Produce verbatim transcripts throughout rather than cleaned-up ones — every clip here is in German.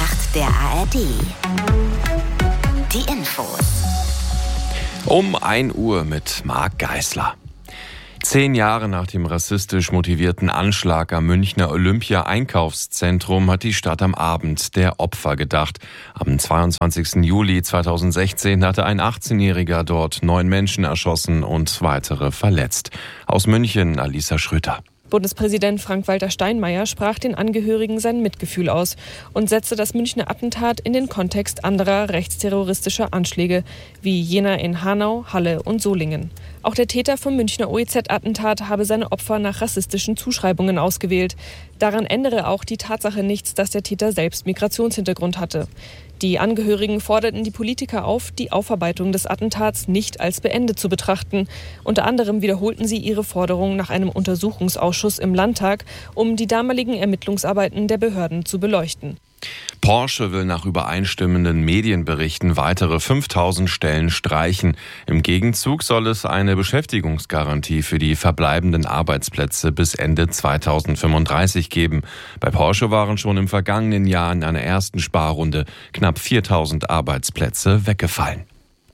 Nacht der A R D. Die Infos. Um ein Uhr mit Marc Geisler. Zehn Jahre nach dem rassistisch motivierten Anschlag am Münchner Olympia-Einkaufszentrum hat die Stadt am Abend der Opfer gedacht. Am zweiundzwanzigsten Juli zweitausendsechzehn hatte ein achtzehnjähriger dort neun Menschen erschossen und weitere verletzt. Aus München Alisa Schröter. Bundespräsident Frank-Walter Steinmeier sprach den Angehörigen sein Mitgefühl aus und setzte das Münchner Attentat in den Kontext anderer rechtsterroristischer Anschläge, wie jener in Hanau, Halle und Solingen. Auch der Täter vom Münchner O E Z-Attentat habe seine Opfer nach rassistischen Zuschreibungen ausgewählt. Daran ändere auch die Tatsache nichts, dass der Täter selbst Migrationshintergrund hatte. Die Angehörigen forderten die Politiker auf, die Aufarbeitung des Attentats nicht als beendet zu betrachten. Unter anderem wiederholten sie ihre Forderung nach einem Untersuchungsausschuss im Landtag, um die damaligen Ermittlungsarbeiten der Behörden zu beleuchten. Porsche will nach übereinstimmenden Medienberichten weitere fünftausend Stellen streichen. Im Gegenzug soll es eine Beschäftigungsgarantie für die verbleibenden Arbeitsplätze bis Ende zweitausendfünfunddreißig geben. Bei Porsche waren schon im vergangenen Jahr in einer ersten Sparrunde knapp viertausend Arbeitsplätze weggefallen.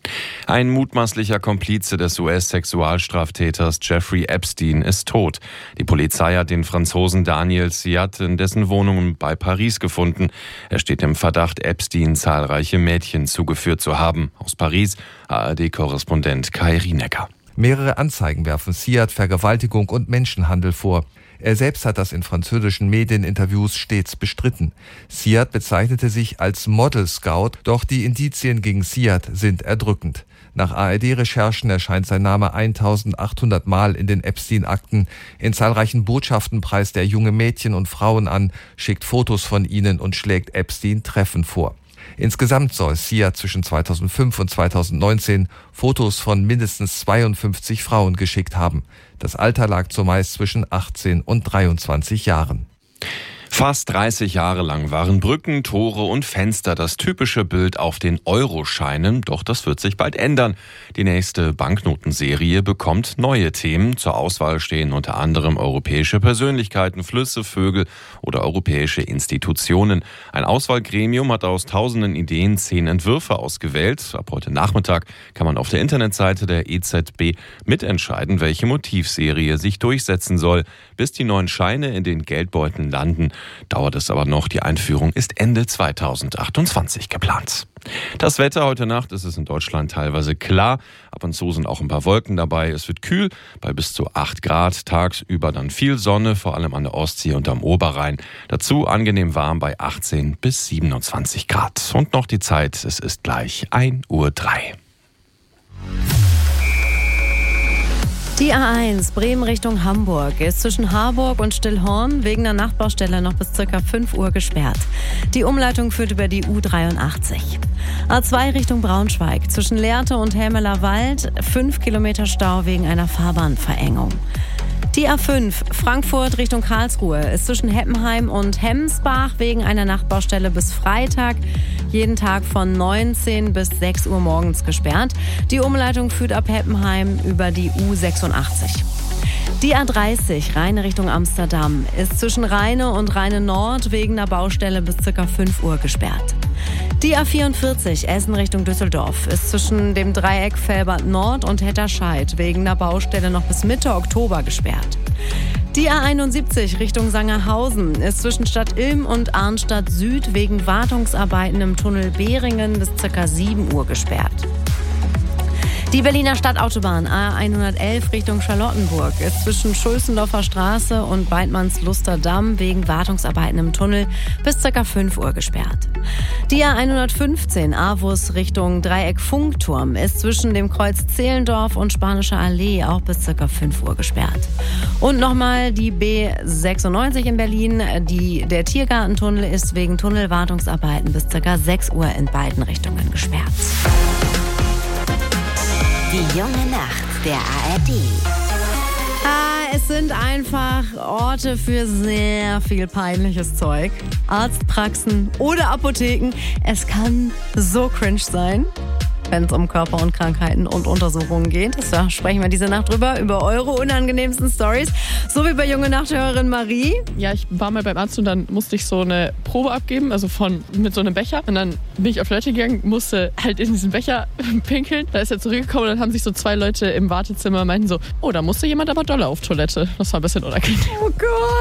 Ein mutmaßlicher Komplize des U S-Sexualstraftäters Jeffrey Epstein ist tot. Die Polizei hat den Franzosen Daniel Siat in dessen Wohnung bei Paris gefunden. Er steht im Verdacht, Epstein zahlreiche Mädchen zugeführt zu haben. Aus Paris, A R D-Korrespondent Kai Rienecker. Mehrere Anzeigen werfen Siat Vergewaltigung und Menschenhandel vor. Er selbst hat das in französischen Medieninterviews stets bestritten. Siat bezeichnete sich als Model Scout, doch die Indizien gegen Siat sind erdrückend. Nach A R D-Recherchen erscheint sein Name eintausendachthundert Mal in den Epstein-Akten. In zahlreichen Botschaften preist er junge Mädchen und Frauen an, schickt Fotos von ihnen und schlägt Epstein Treffen vor. Insgesamt soll Siat zwischen zweitausendfünf und zweitausendneunzehn Fotos von mindestens zweiundfünfzig Frauen geschickt haben. Das Alter lag zumeist zwischen achtzehn und dreiundzwanzig Jahren. Fast dreißig Jahre lang waren Brücken, Tore und Fenster das typische Bild auf den Euroscheinen, doch das wird sich bald ändern. Die nächste Banknotenserie bekommt neue Themen. Zur Auswahl stehen unter anderem europäische Persönlichkeiten, Flüsse, Vögel oder europäische Institutionen. Ein Auswahlgremium hat aus tausenden Ideen zehn Entwürfe ausgewählt. Ab heute Nachmittag kann man auf der Internetseite der E Z B mitentscheiden, welche Motivserie sich durchsetzen soll. Bis die neuen Scheine in den Geldbeuteln landen, dauert es aber noch. Die Einführung ist Ende zweitausendachtundzwanzig geplant. Das Wetter heute Nacht ist es in Deutschland teilweise klar. Ab und zu sind auch ein paar Wolken dabei. Es wird kühl bei bis zu acht Grad. Tagsüber dann viel Sonne, vor allem an der Ostsee und am Oberrhein. Dazu angenehm warm bei achtzehn bis siebenundzwanzig Grad. Und noch die Zeit, es ist gleich ein Uhr drei. Die A eins Bremen Richtung Hamburg ist zwischen Harburg und Stillhorn wegen der Nachtbaustelle noch bis ca. fünf Uhr gesperrt. Die Umleitung führt über die U dreiundachtzig. A zwei Richtung Braunschweig zwischen Lehrte und Helmeler Wald fünf Kilometer Stau wegen einer Fahrbahnverengung. Die A fünf Frankfurt Richtung Karlsruhe ist zwischen Heppenheim und Hemmensbach wegen einer Nachtbaustelle bis Freitag jeden Tag von neunzehn bis sechs Uhr morgens gesperrt. Die Umleitung führt ab Heppenheim über die U sechsundachtzig. Die A dreißig Rheine Richtung Amsterdam ist zwischen Rheine und Rheine Nord wegen einer Baustelle bis ca. fünf Uhr gesperrt. Die A vierundvierzig Essen Richtung Düsseldorf ist zwischen dem Dreieck Velbert Nord und Hetterscheid wegen einer Baustelle noch bis Mitte Oktober gesperrt. Die A einundsiebzig Richtung Sangerhausen ist zwischen Stadt Ilm und Arnstadt Süd wegen Wartungsarbeiten im Tunnel Behringen bis ca. sieben Uhr gesperrt. Die Berliner Stadtautobahn A hundertelf Richtung Charlottenburg ist zwischen Schulzendorfer Straße und Weidmannsluster Damm wegen Wartungsarbeiten im Tunnel bis ca. fünf Uhr gesperrt. Die A hundertfünfzehn Avus Richtung Dreieck Funkturm ist zwischen dem Kreuz Zehlendorf und Spanischer Allee auch bis ca. fünf Uhr gesperrt. Und nochmal die B sechsundneunzig in Berlin. Die, der Tiergartentunnel ist wegen Tunnelwartungsarbeiten bis ca. sechs Uhr in beiden Richtungen gesperrt. Die junge Nacht der A R D. Ah, es sind einfach Orte für sehr viel peinliches Zeug. Arztpraxen oder Apotheken. Es kann so cringe sein. wenn es um Körper und Krankheiten und Untersuchungen geht. Da sprechen wir diese Nacht drüber, über eure unangenehmsten Stories. So wie bei junge Nachthörerin Marie. Ja, ich war mal beim Arzt und dann musste ich so eine Probe abgeben, also von mit so einem Becher. Und dann bin ich auf Toilette gegangen, musste halt in diesen Becher pinkeln. Da ist er zurückgekommen und dann haben sich so zwei Leute im Wartezimmer meinten so, oh, da musste jemand aber doller auf Toilette. Das war ein bisschen unangenehm. Oh Gott.